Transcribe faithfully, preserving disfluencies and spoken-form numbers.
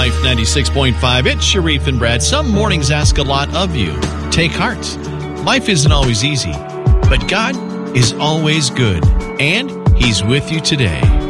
Life ninety-six point five. It's Sharif and Brad. Some mornings ask a lot of you. Take heart. Life isn't always easy, but God is always good, and He's with you today.